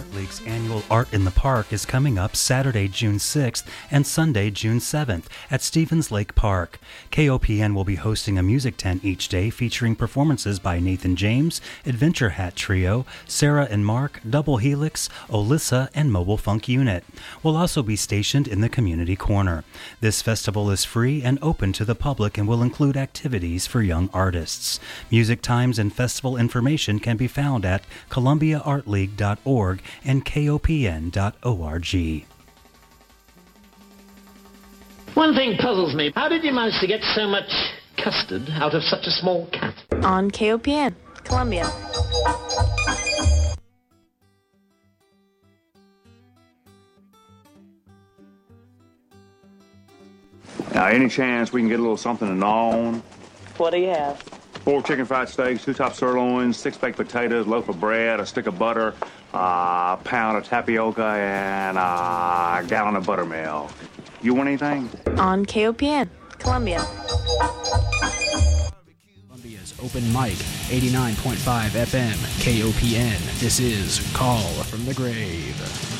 Art League's annual Art in the Park is coming up Saturday, June 6th and Sunday, June 7th at Stevens Lake Park. KOPN will be hosting a music tent each day featuring performances by Nathan James, Adventure Hat Trio, Sarah and Mark, Double Helix, Olissa, and Mobile Funk Unit. We'll also be stationed in the community corner. This festival is free and open to the public and will include activities for young artists. Music times and festival information can be found at columbiaartleague.org and kopn.org. One thing puzzles me. How did you manage to get so much custard out of such a small cat? On KOPN, Columbia. Now, any chance we can get a little something to gnaw on? What do you have? 4 chicken fried steaks, 2 top sirloins, 6 baked potatoes, loaf of bread, a stick of butter, a pound of tapioca, and a gallon of buttermilk. You want anything? On KOPN, Columbia. Columbia's Open Mic, 89.5 FM, KOPN. This is Call from the Grave.